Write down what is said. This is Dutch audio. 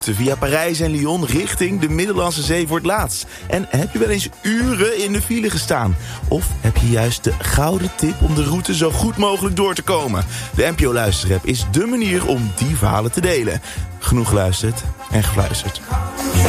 via Parijs en Lyon richting de Middellandse Zee voor het laatst. En heb je wel eens uren in de file gestaan? Of heb je juist de gouden tip om de route zo goed mogelijk door te komen? De NPO Luisterapp is dé manier om die verhalen te delen. Genoeg geluisterd en gefluisterd.